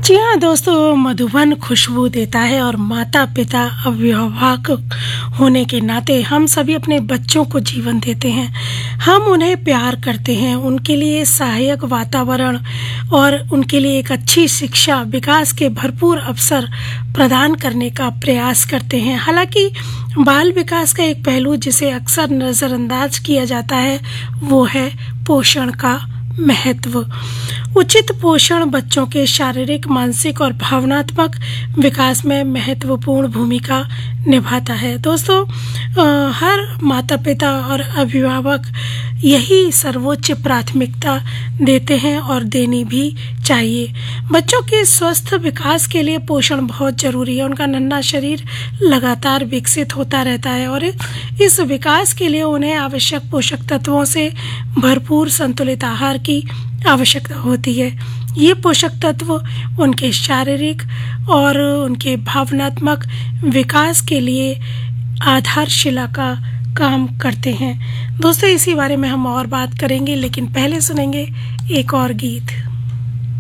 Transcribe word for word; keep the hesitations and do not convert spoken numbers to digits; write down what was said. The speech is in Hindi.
जी हाँ दोस्तों, मधुबन खुशबू देता है और माता पिता अभिभावक होने के नाते हम सभी अपने बच्चों को जीवन देते हैं। हम उन्हें प्यार करते हैं, उनके लिए सहायक वातावरण और उनके लिए एक अच्छी शिक्षा, विकास के भरपूर अवसर प्रदान करने का प्रयास करते हैं। हालांकि बाल विकास का एक पहलू जिसे अक्सर नज़रअंदाज किया जाता है वो है पोषण का महत्व। उचित पोषण बच्चों के शारीरिक, मानसिक और भावनात्मक विकास में महत्वपूर्ण भूमिका निभाता है। दोस्तों, हर माता पिता और अभिभावक यही सर्वोच्च प्राथमिकता देते हैं और देनी भी चाहिए। बच्चों के स्वस्थ विकास के लिए पोषण बहुत जरूरी है। उनका नन्हा शरीर लगातार विकसित होता रहता है और इस विकास के लिए उन्हें आवश्यक पोषक तत्वों से भरपूर संतुलित आहार की आवश्यकता होती है। ये पोषक तत्व उनके शारीरिक और उनके भावनात्मक विकास के लिए आधारशिला का काम करते हैं। दोस्तों, इसी बारे में हम और बात करेंगे, लेकिन पहले सुनेंगे एक और गीत।